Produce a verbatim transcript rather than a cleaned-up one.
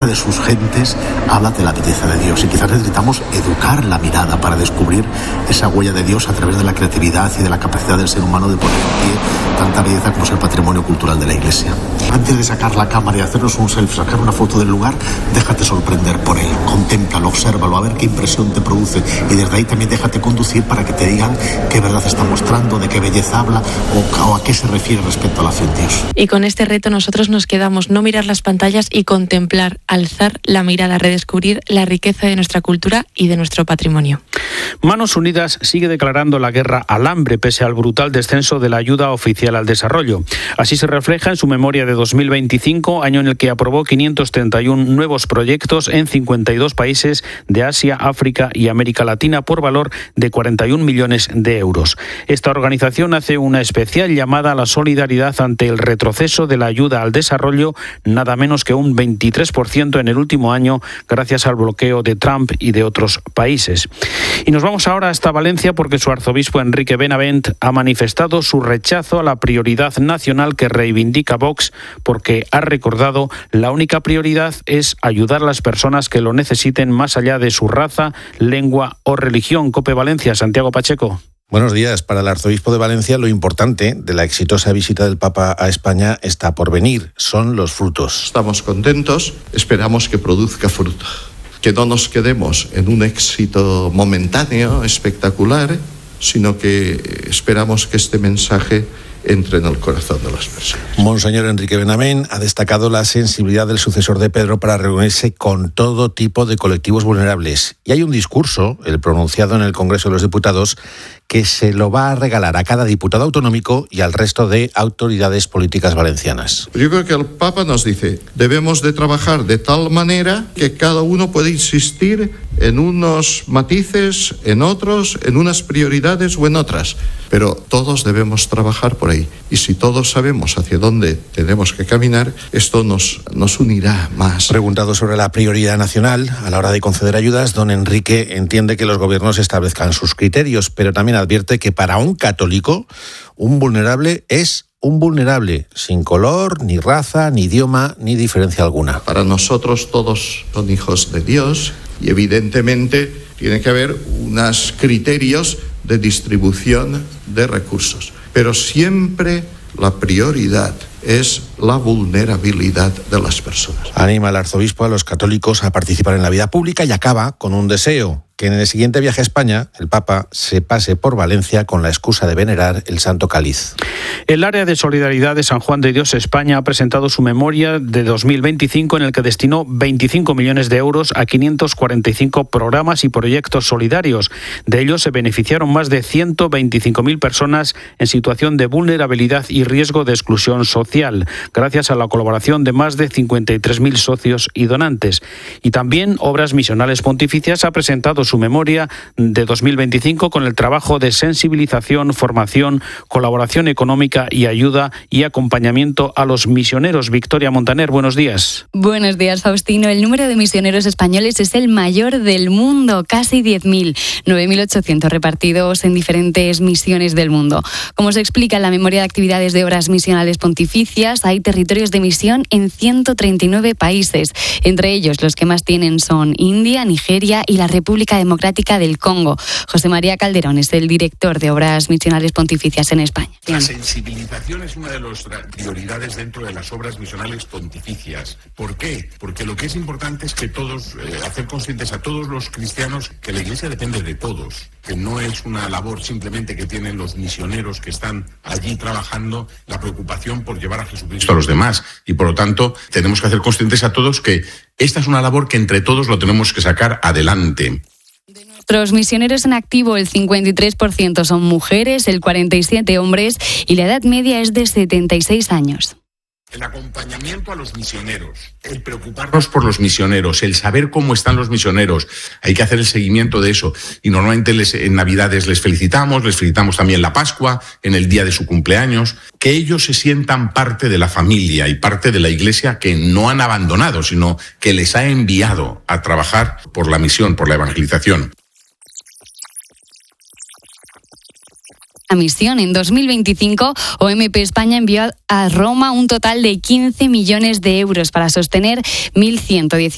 de sus gentes habla de la belleza de Dios, y quizás necesitamos educar la mirada para descubrir esa huella de Dios a través de la creatividad y de la capacidad del ser humano de poner en pie tanta belleza como es el patrimonio cultural de la Iglesia. Antes de sacar la cámara y hacernos un selfie, sacar una foto del lugar, déjate sorprender por él, contémplalo, obsérvalo, a ver qué impresión te produce, y desde ahí también déjate conducir para que te digan qué verdad está mostrando, de qué belleza habla o, o a qué se refiere respecto a la fe en Dios. Y con este reto nosotros nos quedamos, no mirar las pantallas y contemplar, alzar la mirada, redescubrir la riqueza de nuestra cultura y de nuestro patrimonio. Manos Unidas sigue declarando la guerra al hambre pese al brutal descenso de la ayuda oficial al desarrollo. Así se refleja en su memoria de dos mil veinticinco, año en el que aprobó quinientos treinta y uno nuevos proyectos en cincuenta y dos países de Asia, África y América Latina por valor de cuarenta y un millones de euros. Esta organización hace una especial llamada a la solidaridad ante el retroceso de la ayuda al desarrollo, nada menos que un veintitrés por ciento en el último año, gracias al bloqueo de Trump y de otros países. Y nos vamos ahora hasta Valencia porque su arzobispo Enrique Benavent ha manifestado su rechazo a la prioridad nacional que reivindica Vox, porque ha recordado la única prioridad es ayudar a las personas que lo necesiten más allá de su raza, lengua o religión. COPE Valencia, Santiago Pacheco. Buenos días. Para el arzobispo de Valencia, lo importante de la exitosa visita del Papa a España está por venir, son los frutos. Estamos contentos, esperamos que produzca fruto. Que no nos quedemos en un éxito momentáneo, espectacular, sino que esperamos que este mensaje entre en el corazón de las personas. Monseñor Enrique Benavent ha destacado la sensibilidad del sucesor de Pedro para reunirse con todo tipo de colectivos vulnerables. Y hay un discurso, el pronunciado en el Congreso de los Diputados, que se lo va a regalar a cada diputado autonómico y al resto de autoridades políticas valencianas. Yo creo que el Papa nos dice, debemos de trabajar de tal manera que cada uno puede insistir en unos matices, en otros, en unas prioridades o en otras. Pero todos debemos trabajar por ahí. Y si todos sabemos hacia dónde tenemos que caminar, esto nos, nos unirá más. Preguntado sobre la prioridad nacional a la hora de conceder ayudas, don Enrique entiende que los gobiernos establezcan sus criterios, pero también advierte que para un católico, un vulnerable es un vulnerable, sin color, ni raza, ni idioma, ni diferencia alguna. Para nosotros todos son hijos de Dios y evidentemente tiene que haber unos criterios de distribución de recursos. Pero siempre la prioridad es la vulnerabilidad de las personas. Anima el arzobispo a los católicos a participar en la vida pública y acaba con un deseo, que en el siguiente viaje a España, el Papa se pase por Valencia con la excusa de venerar el Santo Cáliz. El área de solidaridad de San Juan de Dios España ha presentado su memoria de dos mil veinticinco en el que destinó veinticinco millones de euros a quinientos cuarenta y cinco programas y proyectos solidarios. De ellos se beneficiaron más de ciento veinticinco mil personas en situación de vulnerabilidad y riesgo de exclusión social, gracias a la colaboración de más de cincuenta y tres mil socios y donantes. Y también Obras Misionales Pontificias ha presentado su memoria de dos mil veinticinco con el trabajo de sensibilización, formación, colaboración económica y ayuda y acompañamiento a los misioneros. Victoria Montaner, buenos días. Buenos días, Faustino. El número de misioneros españoles es el mayor del mundo, casi diez mil, nueve mil ochocientos repartidos en diferentes misiones del mundo. Como se explica en la memoria de actividades de Obras Misionales Pontificias, hay territorios de misión en ciento treinta y nueve países. Entre ellos, los que más tienen son India, Nigeria y la República Democrática del Congo. José María Calderón es el director de Obras Misionales Pontificias en España. La sensibilización es una de las prioridades dentro de las obras misionales pontificias. ¿Por qué? Porque lo que es importante es que todos, eh, hacer conscientes a todos los cristianos que la Iglesia depende de todos, que no es una labor simplemente que tienen los misioneros que están allí trabajando, la preocupación por llevar a Jesucristo a los demás. Y por lo tanto, tenemos que hacer conscientes a todos que esta es una labor que entre todos lo tenemos que sacar adelante. Nuestros misioneros en activo, el cincuenta y tres por ciento son mujeres, el cuarenta y siete por ciento hombres y la edad media es de setenta y seis años. El acompañamiento a los misioneros, el preocuparnos por los misioneros, el saber cómo están los misioneros, hay que hacer el seguimiento de eso. Y normalmente les, en Navidades les felicitamos, les felicitamos también la Pascua, en el día de su cumpleaños, que ellos se sientan parte de la familia y parte de la Iglesia que no han abandonado, sino que les ha enviado a trabajar por la misión, por la evangelización. La misión en dos mil veinticinco, O M P España envió a Roma un total de quince millones de euros para sostener mil ciento dieciocho